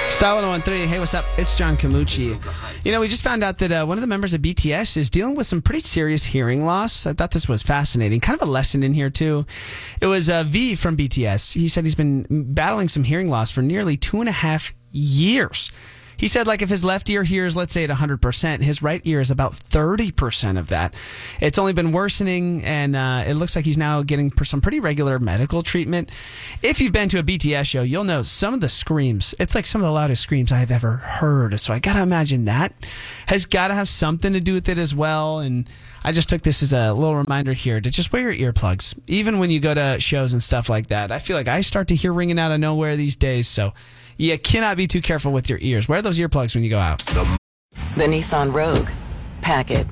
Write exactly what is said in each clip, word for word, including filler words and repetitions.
Star one oh one three, hey, what's up? It's John Camucci. You know, we just found out that uh, one of the members of B T S is dealing with some pretty serious hearing loss. I thought this was fascinating. Kind of a lesson in here, too. It was uh, V from B T S. He said he's been battling some hearing loss for nearly two and a half years. He said, like, if his left ear hears, let's say, at one hundred percent, his right ear is about thirty percent of that. It's only been worsening, and uh, it looks like he's now getting some pretty regular medical treatment. If you've been to a B T S show, you'll know some of the screams. It's like some of the loudest screams I've ever heard. So I got to imagine that has got to have something to do with it as well. And I just took this as a little reminder here to just wear your earplugs, even when you go to shows and stuff like that. I feel like I start to hear ringing out of nowhere these days, so you cannot be too careful with your ears. Wear those earplugs when you go out. The Nissan Rogue. Pack it.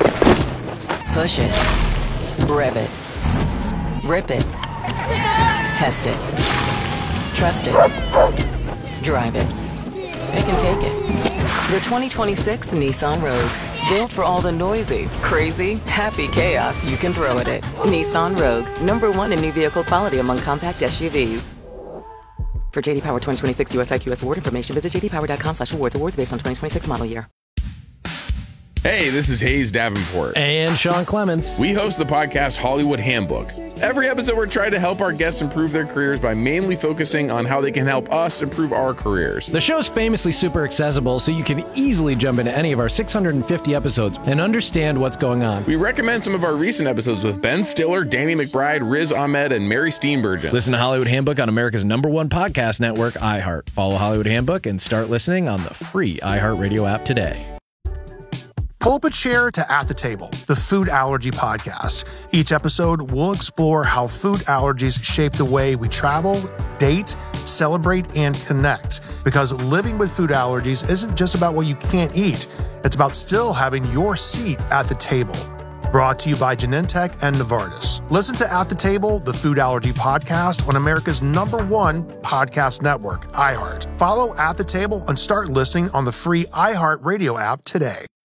Push it. Rev it. Rip it. Test it. Trust it. Drive it. It can take it. The twenty twenty-six Nissan Rogue. Built for all the noisy, crazy, happy chaos you can throw at it. Nissan Rogue. Number one in new vehicle quality among compact S U Vs. For J D Power twenty twenty-six U S I Q S award information, visit j d power dot com slash awards. Awards based on twenty twenty-six model year. Hey, this is Hayes Davenport. And Sean Clements. We host the podcast Hollywood Handbook. Every episode, we're trying to help our guests improve their careers by mainly focusing on how they can help us improve our careers. The show's famously super accessible, so you can easily jump into any of our six hundred fifty episodes and understand what's going on. We recommend some of our recent episodes with Ben Stiller, Danny McBride, Riz Ahmed, and Mary Steenburgen. Listen to Hollywood Handbook on America's number one podcast network, iHeart. Follow Hollywood Handbook and start listening on the free iHeartRadio app today. Pull up a chair to At the Table, the food allergy podcast. Each episode, we'll explore how food allergies shape the way we travel, date, celebrate, and connect. Because living with food allergies isn't just about what you can't eat. It's about still having your seat at the table. Brought to you by Genentech and Novartis. Listen to At the Table, the food allergy podcast on America's number one podcast network, iHeart. Follow At the Table and start listening on the free iHeartRadio app today.